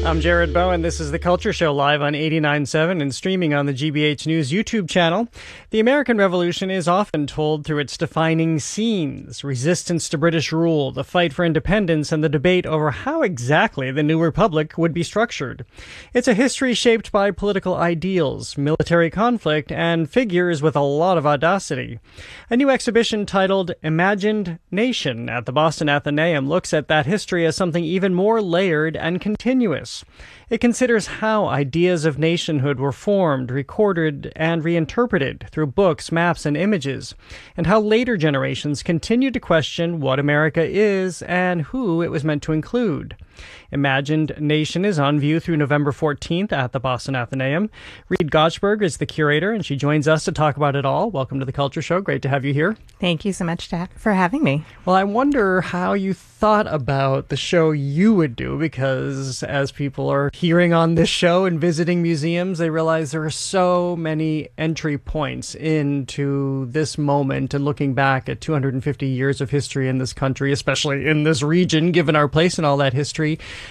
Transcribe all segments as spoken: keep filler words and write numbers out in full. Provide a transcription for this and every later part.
I'm Jared Bowen. This is The Culture Show, live on eighty-nine point seven and streaming on the G B H News YouTube channel. The American Revolution is often told through its defining scenes: resistance to British rule, the fight for independence, and the debate over how exactly the new republic would be structured. It's a history shaped by political ideals, military conflict, and figures with a lot of audacity. A new exhibition titled Imagined Nation at the Boston Athenaeum looks at that history as something even more layered and continuous. It considers how ideas of nationhood were formed, recorded, and reinterpreted through books, maps, and images, and how later generations continue to question what America is and who it was meant to include. Imagined Nation is on view through November fourteenth at the Boston Athenaeum. Reed Gotchberg is the curator, and she joins us to talk about it all. Welcome to The Culture Show. Great to have you here. Thank you so much for having me. Well, I wonder how you thought about the show you would do, because as people are hearing on this show and visiting museums, they realize there are so many entry points into this moment and looking back at two hundred fifty years of history in this country, especially in this region, given our place in all that history.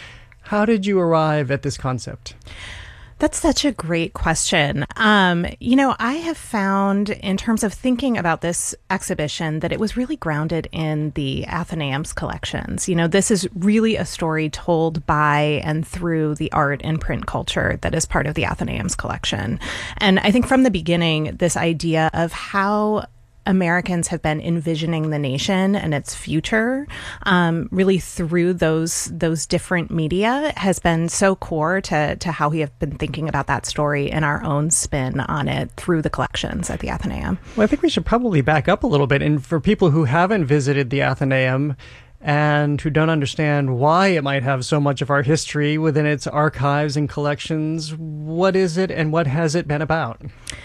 How did you arrive at this concept? That's such a great question. Um, you know, I have found in terms of thinking about this exhibition that it was really grounded in the Athenaeum's collections. You know, this is really a story told by and through the art and print culture that is part of the Athenaeum's collection. And I think from the beginning, this idea of how Americans have been envisioning the nation and its future, um, really through those those different media, has been so core to to how we have been thinking about that story and our own spin on it through the collections at the Athenaeum. Well, I think we should probably back up a little bit. And for people who haven't visited the Athenaeum and who don't understand why it might have so much of our history within its archives and collections, what is it and what has it been about?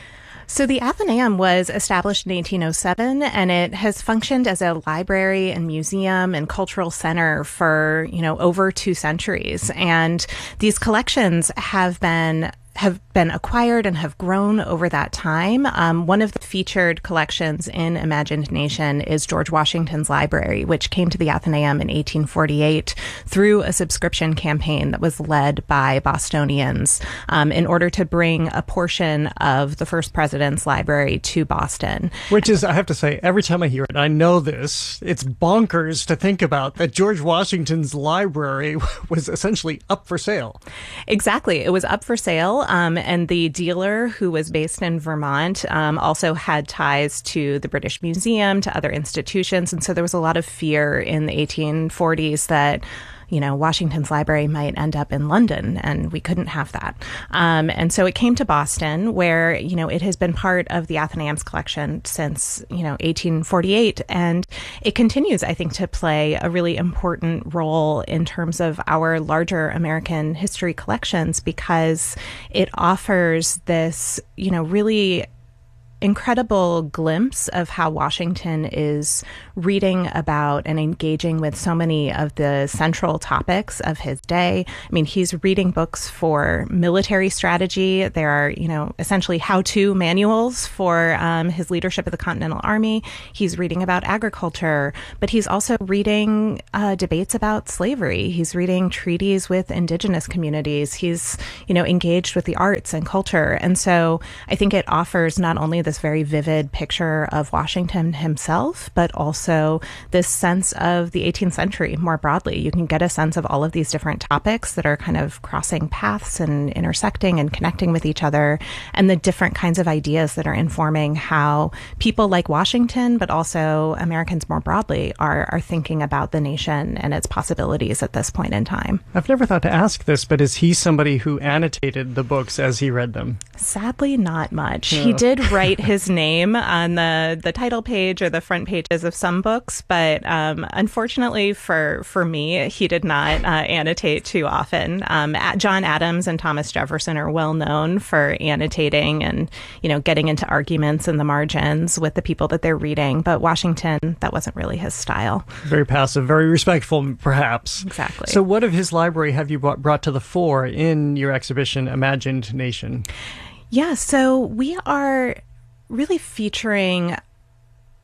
So the Athenaeum was established in eighteen oh seven, and it has functioned as a library and museum and cultural center for, you know, over two centuries. And these collections have been have been acquired and have grown over that time. Um, one of the featured collections in Imagined Nation is George Washington's library, which came to the Athenaeum in eighteen forty-eight through a subscription campaign that was led by Bostonians um, in order to bring a portion of the first president's library to Boston. Which is, I have to say, every time I hear it, I know this, it's bonkers to think about that George Washington's library was essentially up for sale. Exactly. It was up for sale. Um, and the dealer, who was based in Vermont, um, also had ties to the British Museum, to other institutions. And so there was a lot of fear in the eighteen forties that, you know, Washington's library might end up in London, and we couldn't have that. Um, and so it came to Boston, where, you know, it has been part of the Athenaeum's collection since, you know, eighteen forty-eight. And it continues, I think, to play a really important role in terms of our larger American history collections, because it offers this, you know, really incredible glimpse of how Washington is reading about and engaging with so many of the central topics of his day. I mean, he's reading books for military strategy. There are, you know, essentially how-to manuals for um, his leadership of the Continental Army. He's reading about agriculture, but he's also reading uh, debates about slavery. He's reading treaties with indigenous communities. He's, you know, engaged with the arts and culture. And so I think it offers not only the this very vivid picture of Washington himself, but also this sense of the eighteenth century more broadly. You can get a sense of all of these different topics that are kind of crossing paths and intersecting and connecting with each other, and the different kinds of ideas that are informing how people like Washington, but also Americans more broadly, are, are thinking about the nation and its possibilities at this point in time. I've never thought to ask this, but is he somebody who annotated the books as he read them? Sadly, not much. No. He did write his name on the, the title page or the front pages of some books, but um, unfortunately for, for me, he did not uh, annotate too often. Um, John Adams and Thomas Jefferson are well known for annotating and, you know, getting into arguments in the margins with the people that they're reading, but Washington, that wasn't really his style. Very passive, very respectful, perhaps. Exactly. So what of his library have you brought, brought to the fore in your exhibition, Imagined Nation? Yeah, so we are really featuring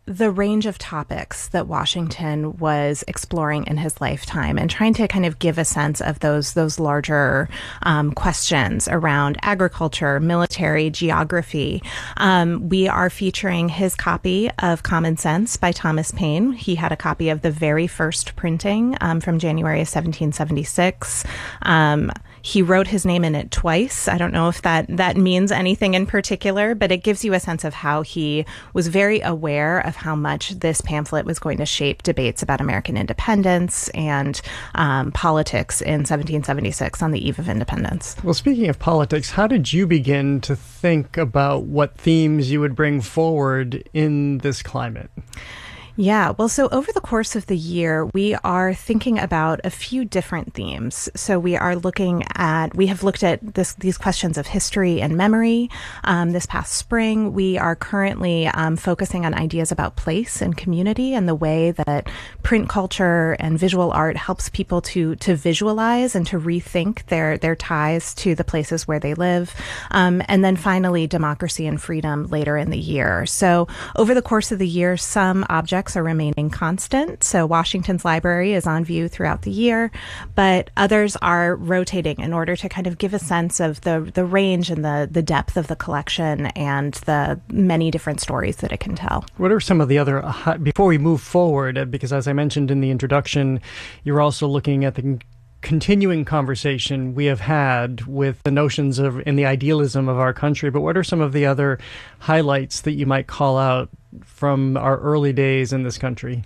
the range of topics that Washington was exploring in his lifetime and trying to kind of give a sense of those those larger um, questions around agriculture, military, geography. Um, we are featuring his copy of Common Sense by Thomas Paine. He had a copy of the very first printing um, from January of seventeen seventy-six. Um, He wrote his name in it twice. I don't know if that, that means anything in particular, but it gives you a sense of how he was very aware of how much this pamphlet was going to shape debates about American independence and um, politics in seventeen seventy-six on the eve of independence. Well, speaking of politics, how did you begin to think about what themes you would bring forward in this climate? Yeah, well, so over the course of the year, we are thinking about a few different themes. So we are looking at, we have looked at this, these questions of history and memory. Um, this past spring, we are currently um, focusing on ideas about place and community and the way that print culture and visual art helps people to to visualize and to rethink their, their ties to the places where they live. Um, and then finally, democracy and freedom later in the year. So over the course of the year, some objects are remaining constant. So Washington's library is on view throughout the year, but others are rotating in order to kind of give a sense of the the range and the, the depth of the collection and the many different stories that it can tell. What are some of the other, uh, before we move forward, uh, because as I mentioned in the introduction, you're also looking at the continuing conversation we have had with the notions of and the idealism of our country, but what are some of the other highlights that you might call out from our early days in this country?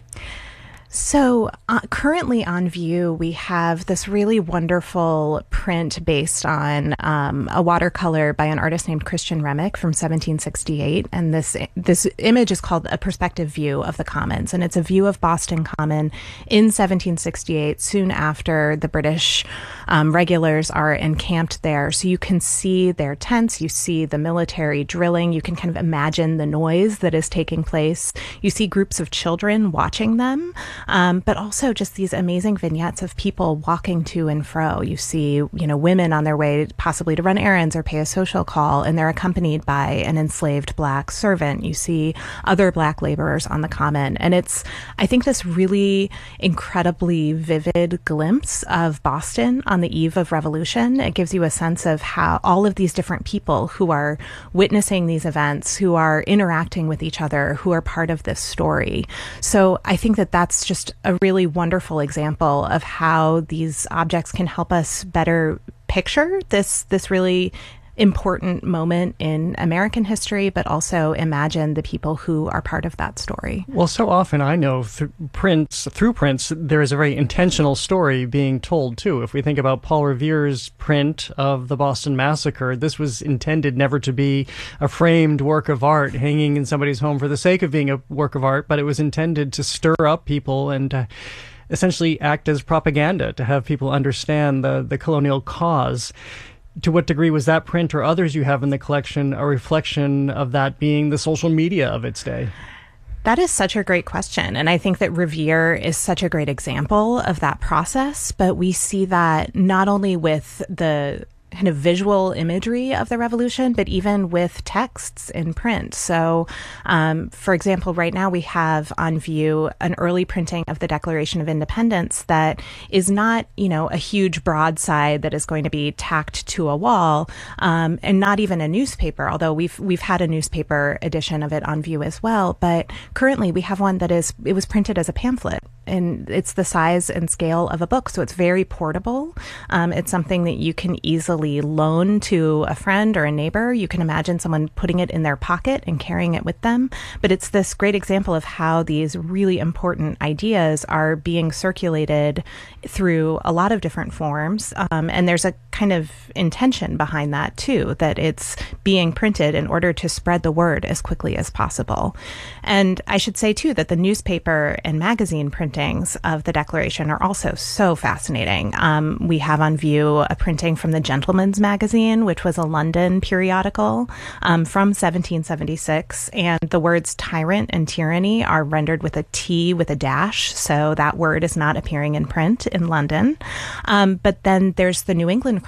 So uh, currently on view, we have this really wonderful print based on um, a watercolor by an artist named Christian Remick from seventeen sixty-eight. And this this image is called A Perspective View of the Commons. And it's a view of Boston Common in seventeen sixty-eight, soon after the British um, regulars are encamped there. So you can see their tents, you see the military drilling, you can kind of imagine the noise that is taking place. You see groups of children watching them. Um, but also just these amazing vignettes of people walking to and fro. You see, you know, women on their way possibly to run errands or pay a social call, and they're accompanied by an enslaved Black servant. You see other Black laborers on the common. And it's, I think, this really incredibly vivid glimpse of Boston on the eve of revolution. It gives you a sense of how all of these different people who are witnessing these events, who are interacting with each other, who are part of this story. So I think that that's just a really wonderful example of how these objects can help us better picture this this really important moment in American history, but also imagine the people who are part of that story. Well, so often I know through prints, through prints, there is a very intentional story being told, too. If we think about Paul Revere's print of the Boston Massacre, this was intended never to be a framed work of art hanging in somebody's home for the sake of being a work of art, but it was intended to stir up people and to essentially act as propaganda, to have people understand the, the colonial cause. To what degree was that print or others you have in the collection a reflection of that being the social media of its day? That is such a great question. And I think that Revere is such a great example of that process. But we see that not only with the kind of visual imagery of the revolution, but even with texts in print. So, um, for example, right now we have on view an early printing of the Declaration of Independence that is not, you know, a huge broadside that is going to be tacked to a wall, um, and not even a newspaper, although we've we've had a newspaper edition of it on view as well. But currently we have one that is, it was printed as a pamphlet. And it's the size and scale of a book, so it's very portable. Um, it's something that you can easily loan to a friend or a neighbor. You can imagine someone putting it in their pocket and carrying it with them. But it's this great example of how these really important ideas are being circulated through a lot of different forms. Um, and there's a kind of intention behind that, too, that it's being printed in order to spread the word as quickly as possible. And I should say, too, that the newspaper and magazine printings of the Declaration are also so fascinating. Um, we have on view a printing from the Gentleman's Magazine, which was a London periodical um, from seventeen seventy-six. And the words tyrant and tyranny are rendered with a T with a dash. So that word is not appearing in print in London. Um, but then there's the New England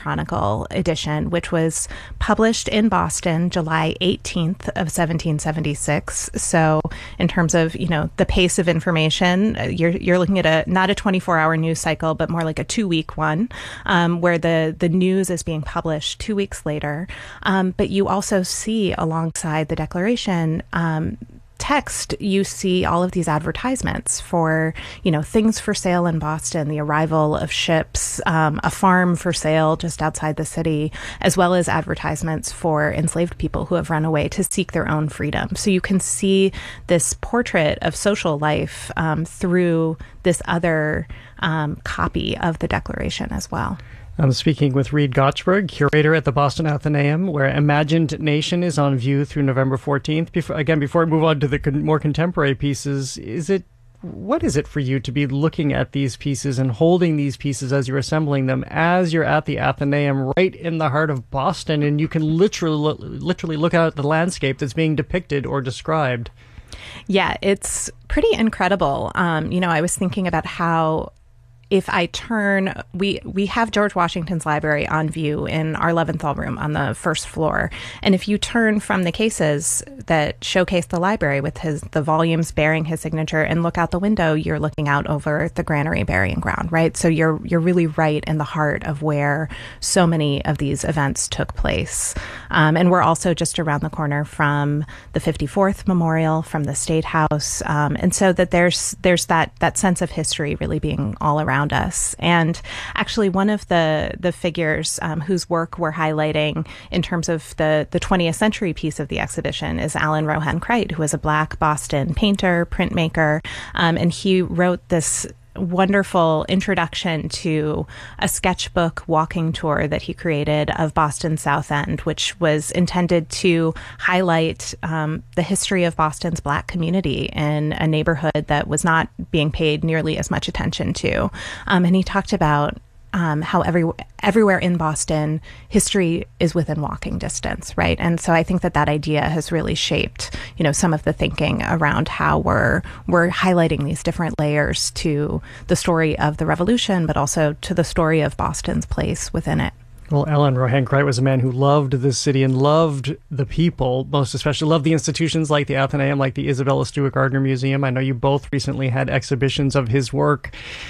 Chronicle edition, which was published in Boston July eighteenth of seventeen seventy-six. So in terms of, you know, the pace of information, you're you're looking at a not a twenty-four hour news cycle, but more like a two week one, um, where the, the news is being published two weeks later. Um, but you also see alongside the Declaration, um, text, you see all of these advertisements for, you know, things for sale in Boston, the arrival of ships, um, a farm for sale just outside the city, as well as advertisements for enslaved people who have run away to seek their own freedom. So you can see this portrait of social life um, through this other um, copy of the Declaration as well. I'm speaking with Reed Gotchberg, curator at the Boston Athenaeum, where Imagined Nation is on view through November fourteenth. Before, again, before we move on to the con- more contemporary pieces, is it what is it for you to be looking at these pieces and holding these pieces as you're assembling them, as you're at the Athenaeum, right in the heart of Boston, and you can literally literally look out at the landscape that's being depicted or described? Yeah, it's pretty incredible. Um, you know, I was thinking about how if I turn, we we have George Washington's library on view in our Leventhal room on the first floor. And if you turn from the cases that showcase the library with his the volumes bearing his signature and look out the window, you're looking out over the Granary Burying Ground, right? So you're you're really right in the heart of where so many of these events took place. Um, and we're also just around the corner from the fifty-fourth Memorial, from the State House. Um, and so that there's there's that that sense of history really being all around us. And actually, one of the the figures um, whose work we're highlighting in terms of the, the twentieth century piece of the exhibition is Alan Rohan Cricht, who is a Black Boston painter, printmaker, um, and he wrote this wonderful introduction to a sketchbook walking tour that he created of Boston's South End, which was intended to highlight um, the history of Boston's Black community in a neighborhood that was not being paid nearly as much attention to. Um, and he talked about Um, how every, everywhere in Boston, history is within walking distance, right? And so I think that that idea has really shaped, you know, some of the thinking around how we're we're highlighting these different layers to the story of the Revolution, but also to the story of Boston's place within it. Well, Alan Rohan Cricht was a man who loved this city and loved the people, most especially loved the institutions like the Athenaeum, like the Isabella Stewart Gardner Museum. I know you both recently had exhibitions of his work.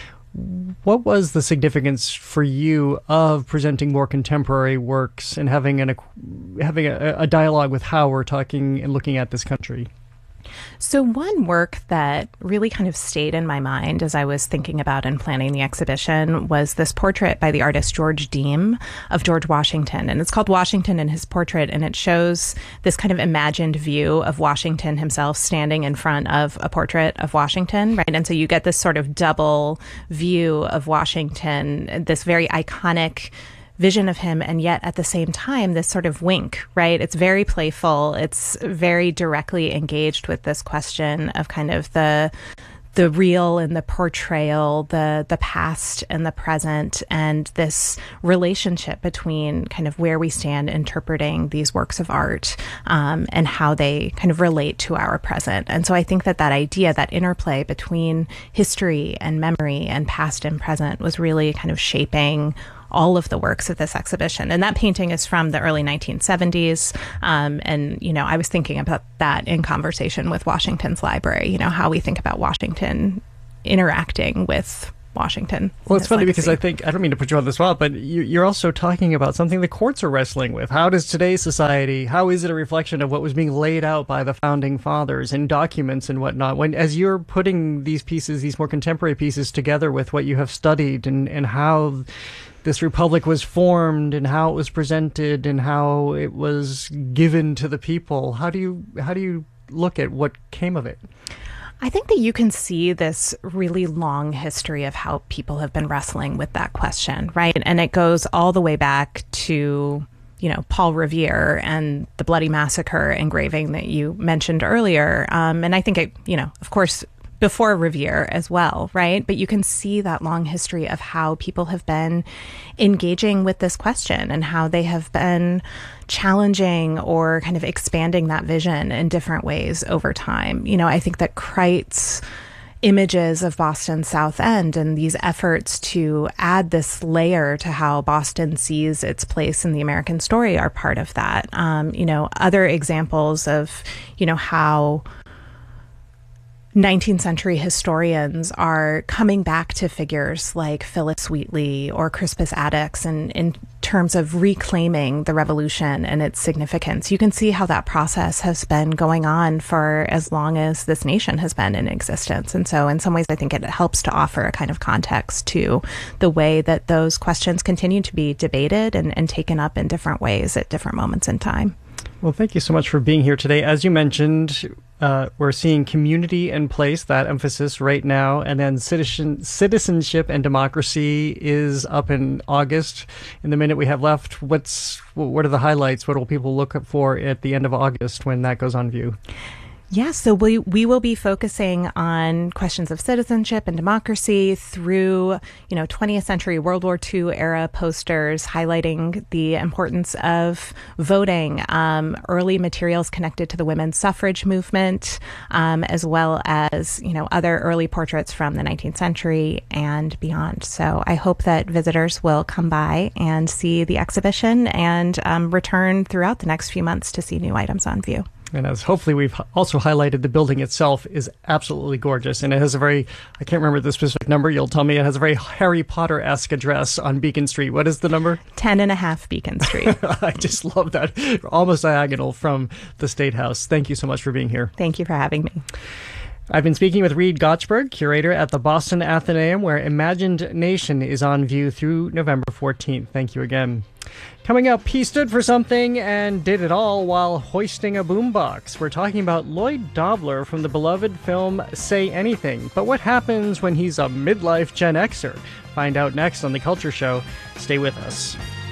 What was the significance for you of presenting more contemporary works and having an having a, a dialogue with how we're talking and looking at this country? So one work that really kind of stayed in my mind as I was thinking about and planning the exhibition was this portrait by the artist George Deem of George Washington. And it's called Washington and His Portrait, and it shows this kind of imagined view of Washington himself standing in front of a portrait of Washington, right? And so you get this sort of double view of Washington, this very iconic vision of him, and yet at the same time this sort of wink, right? It's very playful. It's very directly engaged with this question of kind of the the real and the portrayal, the the past and the present, and this relationship between kind of where we stand interpreting these works of art um, and how they kind of relate to our present. And so I think that that idea, that interplay between history and memory and past and present was really kind of shaping all of the works of this exhibition. And that painting is from the early nineteen seventies. Um, and, you know, I was thinking about that in conversation with Washington's library, you know, how we think about Washington interacting with Washington. Well, it's funny legacy. Because I think, I don't mean to put you on the spot, but you, you're also talking about something the courts are wrestling with. How does today's society, how is it a reflection of what was being laid out by the founding fathers in documents and whatnot? When, as you're putting these pieces, these more contemporary pieces together with what you have studied and, and how this republic was formed and how it was presented and how it was given to the people, how do you, how do you look at what came of it? I think that you can see this really long history of how people have been wrestling with that question, right? And it goes all the way back to, you know, Paul Revere and the Bloody Massacre engraving that you mentioned earlier. Um, and I think it, you know, of course, before Revere as well, right? But you can see that long history of how people have been engaging with this question and how they have been challenging or kind of expanding that vision in different ways over time. You know, I think that Cricht's images of Boston's South End and these efforts to add this layer to how Boston sees its place in the American story are part of that. Um, you know, other examples of, you know, how nineteenth century historians are coming back to figures like Phillis Wheatley or Crispus Attucks and in terms of reclaiming the revolution and its significance. You can see how that process has been going on for as long as this nation has been in existence. And so in some ways, I think it helps to offer a kind of context to the way that those questions continue to be debated and, and taken up in different ways at different moments in time. Well, thank you so much for being here today. As you mentioned, uh, we're seeing community and place, that emphasis right now, and then citizen, citizenship and democracy is up in August. In the minute we have left, what's what are the highlights? What will people look for at the end of August when that goes on view? Yeah, so we we will be focusing on questions of citizenship and democracy through, you know, twentieth century World War Two era posters highlighting the importance of voting, um, early materials connected to the women's suffrage movement, um, as well as, you know, other early portraits from the nineteenth century and beyond. So I hope that visitors will come by and see the exhibition and um, return throughout the next few months to see new items on view. And as hopefully we've also highlighted, the building itself is absolutely gorgeous. And it has a very, I can't remember the specific number, you'll tell me, it has a very Harry Potter-esque address on Beacon Street. What is the number? Ten and a half Beacon Street. I just love that. Almost diagonal from the State House. Thank you so much for being here. Thank you for having me. I've been speaking with Reed Gotchberg, curator at the Boston Athenaeum, where Imagined Nation is on view through November fourteenth. Thank you again. Coming up, he stood for something and did it all while hoisting a boombox. We're talking about Lloyd Dobler from the beloved film Say Anything. But what happens when he's a midlife Gen Xer? Find out next on The Culture Show. Stay with us.